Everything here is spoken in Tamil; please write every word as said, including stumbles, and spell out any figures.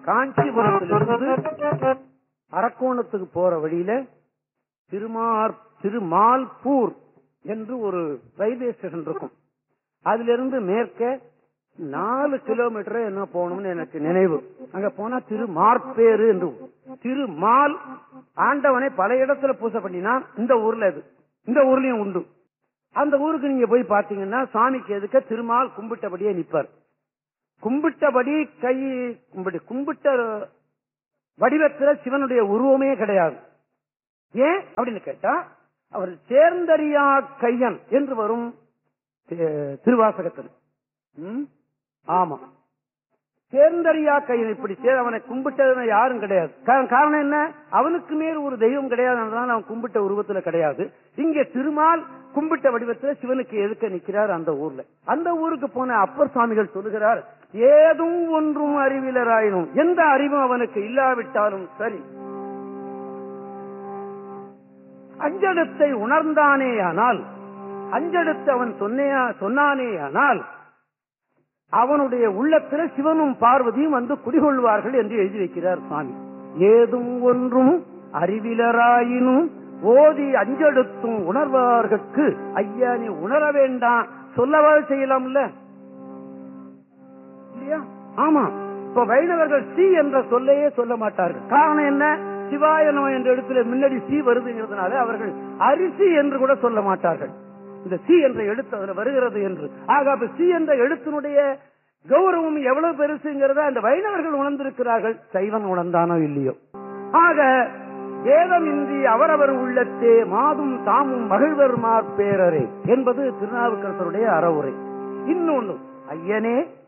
காஞ்சிபுரத்திலிருந்து அரக்கோணத்துக்கு போற வழியில திருமார் திருமால்பூர் என்று ஒரு ரயில்வே ஸ்டேஷன் இருக்கும். அதுல இருந்து மேற்க நாலு கிலோமீட்டர் என்ன போகணும்னு எனக்கு நினைவு. அங்க போனா திருமார்பேரு என்று திருமால் ஆண்டவனை பல இடத்துல பூசை பண்ணினா இந்த ஊர்ல இது இந்த ஊர்லயும் உண்டு. அந்த ஊருக்கு நீங்க போய் பாத்தீங்கன்னா சாமிக்கு எதுக்க திருமால் கும்பிட்டபடியே நிப்பார். கும்பிட்டபடி கை கும்பிட்டு கும்பிட்ட வடிவத்தில் சிவனுடைய உருவமே கிடையாது. ஏன் அப்படின்னு கேட்டா அவர் சேர்ந்தறியா கையன் என்று வரும் திருவாசகத்தில். ஆமா, சேர்ந்தறியா கையன் இப்படி அவனை கும்பிட்டது யாரும் கிடையாது. காரணம் என்ன? அவனுக்கு மேல் ஒரு தெய்வம் கிடையாது, அவன் கும்பிட்ட உருவத்துல கிடையாது. இங்க திருமால் கும்பிட்ட வடிவத்தில் சிவனுக்கு எதுக்க நிற்கிறார் அந்த ஊர்ல. அந்த ஊருக்கு போன அப்பர் சுவாமிகள் சொல்லுகிறார், ஏதும் ஒன்றும் அறிவிலராயினும், எந்த அறிவும் அவனுக்கு இல்லாவிட்டாலும் சரி, அஞ்செழுத்தை உணர்ந்தானேயானால், அஞ்செழுத்து அவன் சொன்னானேயானால் அவனுடைய உள்ளத்தில் சிவனும் பார்வதியும் வந்து குடிகொள்வார்கள் என்று எழுதி வைக்கிறார் சுவாமி. ஏதும் ஒன்றும் அறிவிலராயினும் ஓதி அஞ்செழுத்தும் உணர்வார்கட்கு, ஐயா நீ உணர வேண்டாம் சொல்லவா செய்யலாம்ல இல்லையா? ஆமா, இப்ப வைணவர்கள் சி என்ற சொல்லையே சொல்ல மாட்டார்கள். காரணம் என்ன? சிவாயனோ என்ற எழுத்துல முன்னாடி சி வருதுங்கிறதுனால அவர்கள் அரிசி என்று கூட சொல்ல மாட்டார்கள். இந்த சி என்ற எழுத்து அதுல வருகிறது என்று. ஆக சி என்ற எழுத்தினுடைய கௌரவம் எவ்வளவு பெருசுங்கிறத அந்த வைணவர்கள் உணர்ந்திருக்கிறார்கள். சைவன் உணர்ந்தானோ இல்லையோ. ஆக வேதமின்றி அவரவர் உள்ளத்தே மாதும் தாமும் மகிழ்வர் மாற்பேரரே என்பது திருநாவுக்கரசருடைய அறவுரை. இன்னொன்னு, ஐயனே